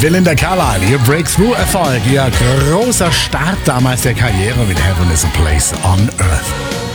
Belinda Carlisle, ihr Breakthrough-Erfolg, ihr großer Start damals der Karriere mit Heaven is a Place on Earth.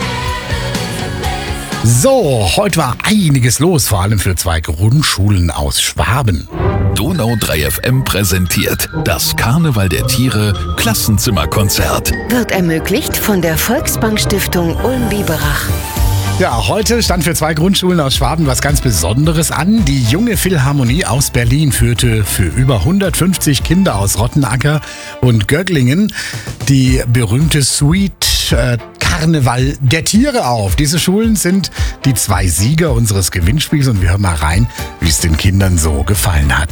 So, heute war einiges los, vor allem für 2 Grundschulen aus Schwaben. Donau 3 FM präsentiert das Karneval der Tiere Klassenzimmerkonzert. Wird ermöglicht von der Volksbank Stiftung Ulm-Biberach. Ja, heute stand für 2 Grundschulen aus Schwaben was ganz Besonderes an. Die Junge Philharmonie aus Berlin führte für über 150 Kinder aus Rottenacker und Göcklingen die berühmte Suite Karneval der Tiere auf. Diese Schulen sind die 2 Sieger unseres Gewinnspiels und wir hören mal rein, wie es den Kindern so gefallen hat.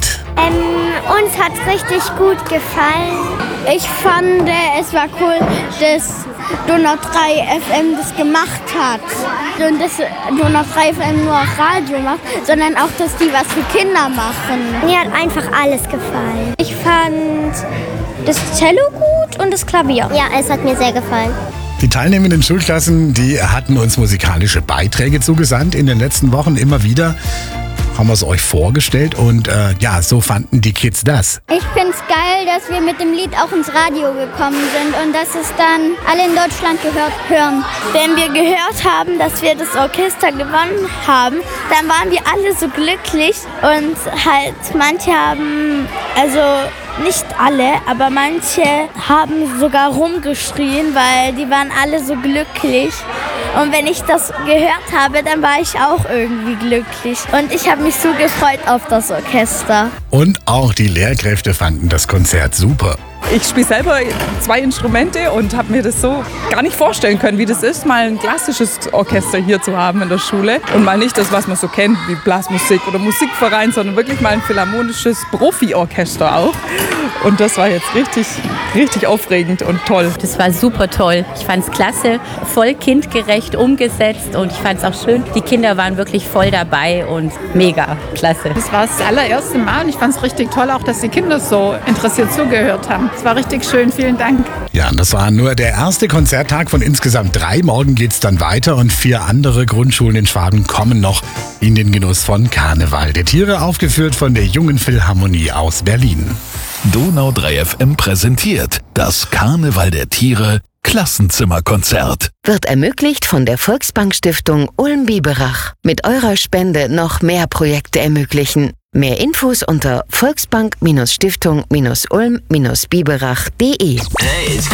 Uns hat es richtig gut gefallen. Ich fand, es war cool, dass Donau 3 FM das gemacht hat. Und dass Donau 3 FM nur Radio macht, sondern auch, dass die was für Kinder machen. Mir hat einfach alles gefallen. Ich fand das Cello gut und das Klavier. Ja, es hat mir sehr gefallen. Die teilnehmenden Schulklassen, die hatten uns musikalische Beiträge zugesandt in den letzten Wochen immer wieder. Haben wir es euch vorgestellt und so fanden die Kids das. Ich finde es geil, dass wir mit dem Lied auch ins Radio gekommen sind und dass es dann alle in Deutschland hören. Wenn wir gehört haben, dass wir das Orchester gewonnen haben, dann waren wir alle so glücklich und halt manche haben, also nicht alle, aber manche haben sogar rumgeschrien, weil die waren alle so glücklich. Und wenn ich das gehört habe, dann war ich auch irgendwie glücklich. Und ich habe mich so gefreut auf das Orchester. Und auch die Lehrkräfte fanden das Konzert super. Ich spiele selber 2 Instrumente und habe mir das so gar nicht vorstellen können, wie das ist, mal ein klassisches Orchester hier zu haben in der Schule. Und mal nicht das, was man so kennt, wie Blasmusik oder Musikverein, sondern wirklich mal ein philharmonisches Profi-Orchester auch. Und das war jetzt richtig, richtig aufregend und toll. Das war super toll. Ich fand es klasse, voll kindgerecht umgesetzt und ich fand es auch schön. Die Kinder waren wirklich voll dabei und mega klasse. Das war das allererste Mal und ich fand es richtig toll, auch dass die Kinder so interessiert zugehört haben. Es war richtig schön, vielen Dank. Ja, und das war nur der erste Konzerttag von insgesamt 3. Morgen geht's dann weiter und 4 andere Grundschulen in Schwaben kommen noch in den Genuss von Karneval der Tiere, aufgeführt von der Jungen Philharmonie aus Berlin. Donau 3 FM präsentiert das Karneval der Tiere Klassenzimmerkonzert. Wird ermöglicht von der Volksbank Stiftung Ulm-Biberach. Mit eurer Spende noch mehr Projekte ermöglichen. Mehr Infos unter volksbank-stiftung-ulm-biberach.de. Hey, it's